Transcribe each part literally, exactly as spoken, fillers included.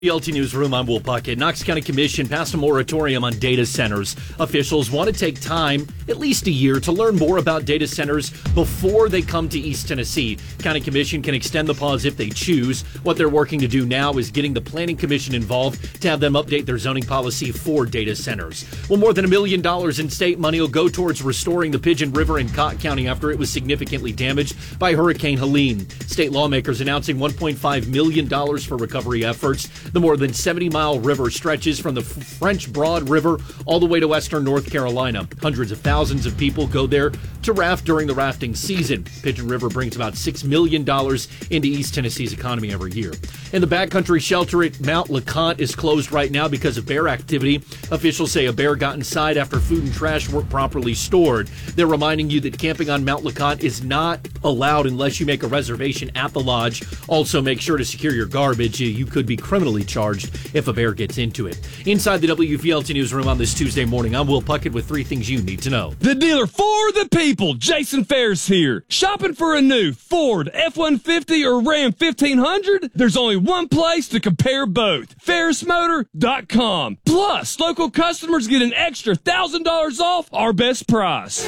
W L T Newsroom, I'm Will Puckett. Knox County Commission passed a moratorium on data centers. Officials want to take time, at least a year, to learn more about data centers before they come to East Tennessee. County Commission can extend the pause if they choose. What they're working to do now is getting the Planning Commission involved to have them update their zoning policy for data centers. Well, more than a million dollars in state money will go towards restoring the Pigeon River in Cott County after it was significantly damaged by Hurricane Helene. State lawmakers announcing one point five million dollars for recovery efforts. The more than seventy-mile river stretches from the French Broad River all the way to western North Carolina. Hundreds of thousands of people go there to raft during the rafting season. Pigeon River brings about six million dollars into East Tennessee's economy every year. And the backcountry shelter at Mount LeConte is closed right now because of bear activity. Officials say a bear got inside after food and trash weren't properly stored. They're reminding you that camping on Mount LeConte is not allowed unless you make a reservation at the lodge. Also, make sure to secure your garbage. You could be criminally charged if a bear gets into it. Inside the W V L T Newsroom on this Tuesday morning, I'm Will Puckett with three things you need to know. The dealer for the people, Jason Ferris here. Shopping for a new Ford F one fifty or Ram fifteen hundred? There's only one place to compare both. Ferris Motor dot com. Plus, local customers get an extra one thousand dollars off our best price.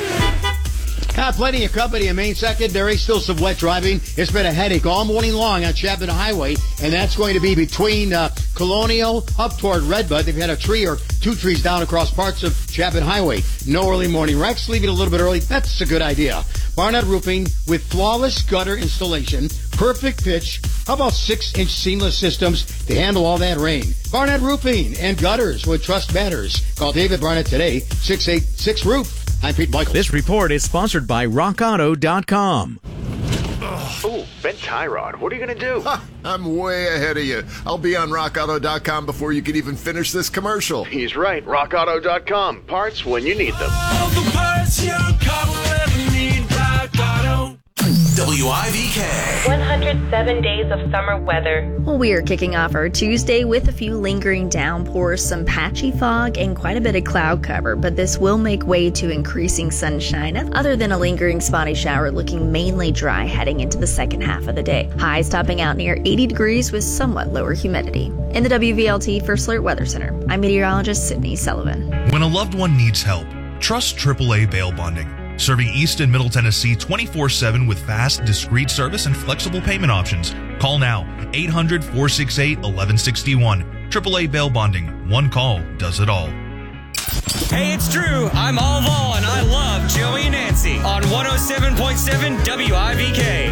Uh, plenty of company in Main Secondary. Still some wet driving. It's been a headache all morning long on Chapman Highway, and that's going to be between uh, Colonial up toward Redbud. They've had a tree or two trees down across parts of Chapman Highway. No early morning wrecks. Leaving a little bit early. That's a good idea. Barnett Roofing with flawless gutter installation, perfect pitch. How about six-inch seamless systems to handle all that rain? Barnett Roofing and Gutters with Trust Matters. Call David Barnett today, six eight six roof. I'm Pete Michael. This report is sponsored by rock auto dot com. Oh, Ben Tyrod, what are you going to do? Ha, I'm way ahead of you. I'll be on rock auto dot com before you can even finish this commercial. He's right. rock auto dot com. Parts when you need them. All the parts your car will ever need. Rock Auto. W I V K. one hundred seven days of summer weather. Well, we are kicking off our Tuesday with a few lingering downpours, some patchy fog, and quite a bit of cloud cover, but this will make way to increasing sunshine, other than a lingering spotty shower, looking mainly dry heading into the second half of the day. Highs topping out near eighty degrees with somewhat lower humidity. In the W V L T First Alert Weather Center, I'm meteorologist Sydney Sullivan. When a loved one needs help, trust triple A Bail Bonding. Serving East and Middle Tennessee twenty-four seven with fast, discreet service and flexible payment options. Call now, eight hundred, four six eight, one one six one. triple A Bail Bonding. One call does it all. Hey, it's Drew. I'm All Vol, and I love Joey and Nancy on one oh seven point seven W I V K.